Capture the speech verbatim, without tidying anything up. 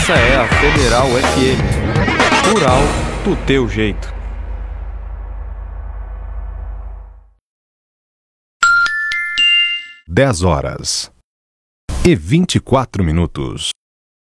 Essa é a Federal F M. Rural do teu jeito. Dez horas e vinte e quatro minutos.